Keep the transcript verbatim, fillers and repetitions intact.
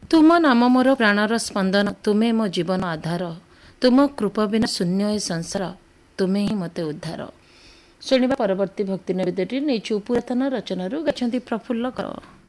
ତୁମ ନାମ ମୋର ପ୍ରାଣର ସ୍ପନ୍ଦନ, ତୁମେ ମୋ ଜୀବନ ଆଧାର, ତୁମ କୃପା ବିନା ଶୂନ୍ୟ ଏ ସଂସାର, ତୁମେ ହିଁ ମୋତେ ଉଦ୍ଧାର। ଶୁଣିବା ପରବର୍ତ୍ତୀ ଭକ୍ତି ନିବେଦନଟି ନେଇଛୁ ପୁରାତନ ରଚନାରୁ ଗାଇଛନ୍ତି ପ୍ରଫୁଲ୍ଲ କର।